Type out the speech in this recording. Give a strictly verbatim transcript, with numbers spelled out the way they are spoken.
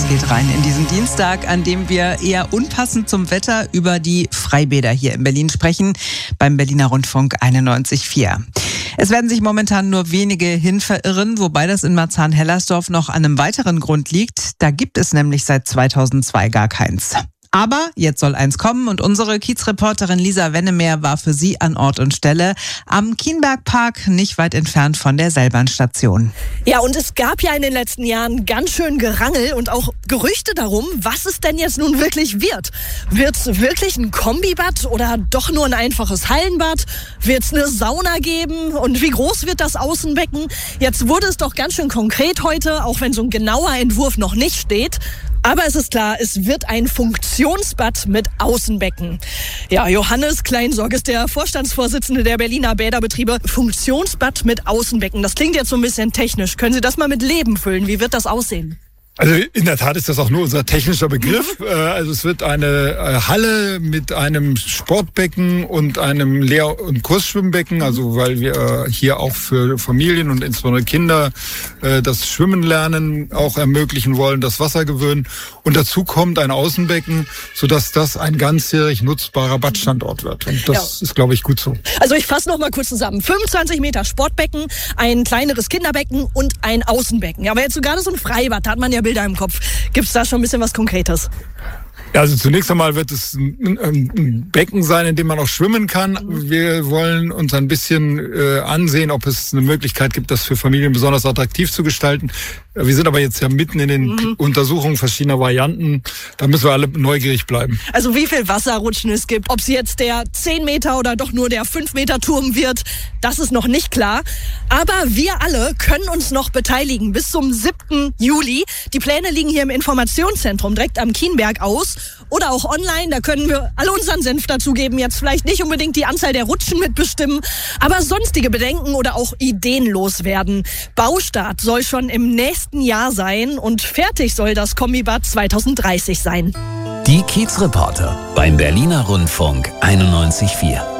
Es geht rein in diesen Dienstag, an dem wir eher unpassend zum Wetter über die Freibäder hier in Berlin sprechen, beim Berliner Rundfunk einundneunzig Komma vier. Es werden sich momentan nur wenige hin verirren, wobei das in Marzahn-Hellersdorf noch an einem weiteren Grund liegt. Da gibt es nämlich seit zweitausendzwei gar keins. Aber jetzt soll eins kommen und unsere Kiezreporterin Lisa Wennemeer war für Sie an Ort und Stelle am Kienbergpark, nicht weit entfernt von der Seilbahnstation. Ja, und es gab ja in den letzten Jahren ganz schön Gerangel und auch Gerüchte darum, was es denn jetzt nun wirklich wird. Wird es wirklich ein Kombibad oder doch nur ein einfaches Hallenbad? Wird es eine Sauna geben? Und wie groß wird das Außenbecken? Jetzt wurde es doch ganz schön konkret heute, auch wenn so ein genauer Entwurf noch nicht steht. Aber es ist klar, es wird ein Funktionsbad mit Außenbecken. Ja, Johannes Kleinsorg ist der Vorstandsvorsitzende der Berliner Bäderbetriebe. Funktionsbad mit Außenbecken, das klingt jetzt so ein bisschen technisch. Können Sie das mal mit Leben füllen? Wie wird das aussehen? Also in der Tat ist das auch nur unser technischer Begriff. Mhm. Also es wird eine Halle mit einem Sportbecken und einem Lehr- und Kursschwimmbecken, also weil wir hier auch für Familien und insbesondere Kinder das Schwimmen lernen auch ermöglichen wollen, das Wasser gewöhnen. Und dazu kommt ein Außenbecken, sodass das ein ganzjährig nutzbarer Badstandort wird. Und das ja. ist, glaube ich, gut so. Also ich fasse noch mal kurz zusammen. fünfundzwanzig Meter Sportbecken, ein kleineres Kinderbecken und ein Außenbecken. Aber jetzt sogar so ein Freibad, da hat man ja Bilder im Kopf. Gibt es da schon ein bisschen was Konkretes? Ja, also zunächst einmal wird es ein, ein Becken sein, in dem man auch schwimmen kann. Wir wollen uns ein bisschen äh, ansehen, ob es eine Möglichkeit gibt, das für Familien besonders attraktiv zu gestalten. Wir sind aber jetzt ja mitten in den mhm. Untersuchungen verschiedener Varianten. Da müssen wir alle neugierig bleiben. Also wie viel Wasserrutschen es gibt, ob es jetzt der zehn Meter oder doch nur der fünf Meter Turm wird, das ist noch nicht klar. Aber wir alle können uns noch beteiligen bis zum siebten Juli. Die Pläne liegen hier im Informationszentrum direkt am Kienberg aus. Oder auch online, da können wir alle unseren Senf dazugeben. Jetzt vielleicht nicht unbedingt die Anzahl der Rutschen mitbestimmen, aber sonstige Bedenken oder auch Ideen loswerden. Baustart soll schon im nächsten Jahr sein und fertig soll das Kombibad zweitausenddreißig sein. Die Kiezreporter beim Berliner Rundfunk einundneunzig Komma vier.